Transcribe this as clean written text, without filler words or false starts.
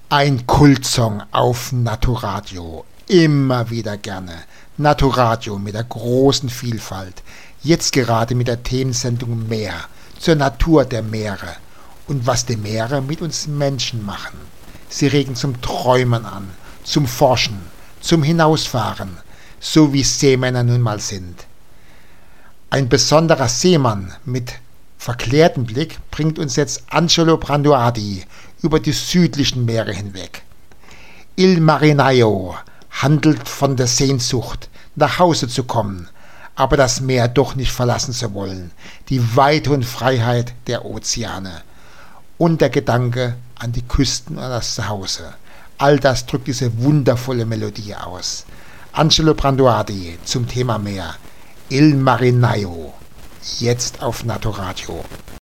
Ein Kultsong auf Naturadio. Immer wieder gerne. Naturadio mit der großen Vielfalt. Jetzt gerade mit der Themensendung Meer. Zur Natur der Meere. Und was die Meere mit uns Menschen machen. Sie regen zum Träumen an, zum Forschen, zum Hinausfahren. So wie Seemänner nun mal sind. Ein besonderer Seemann mit verklärtem Blick bringt uns jetzt Angelo Branduardi über die südlichen Meere hinweg. Il Marinaio handelt von der Sehnsucht, nach Hause zu kommen, aber das Meer doch nicht verlassen zu wollen, die Weite und Freiheit der Ozeane. Und der Gedanke an die Küsten und das Zuhause. All das drückt diese wundervolle Melodie aus. Angelo Branduardi zum Thema Meer. Il Marinaio. Jetzt auf Naturadio.